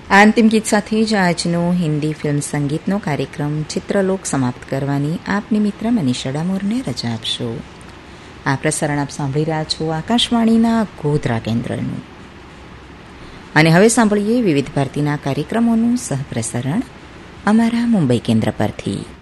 આ અંતિમ ગીત સાથે જ આજનો હિન્દી ફિલ્મ સંગીતનો કાર્યક્રમ ચિત્રલોક સમાપ્ત કરવાની આપની મિત્ર મનીષા ડામોરને રજા આપશો. આ પ્રસારણ આપ સાંભળી રહ્યા છો આકાશવાણીના ગોધરા કેન્દ્રનું. અને હવે સાંભળીએ વિવિધ ભારતીના કાર્યક્રમોનું સહપ્રસારણ અમારા મુંબઈ કેન્દ્ર પરથી.